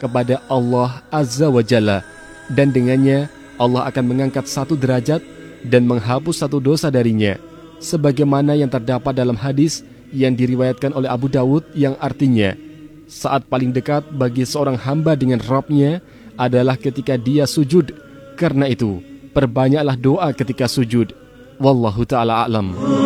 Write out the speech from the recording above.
kepada Allah Azza wa Jalla, dan dengannya Allah akan mengangkat satu derajat dan menghapus satu dosa darinya, sebagaimana yang terdapat dalam hadis yang diriwayatkan oleh Abu Dawud yang artinya, saat paling dekat bagi seorang hamba dengan Rabb-nya adalah ketika dia sujud. Karena itu, perbanyaklah doa ketika sujud. Wallahu ta'ala a'lam.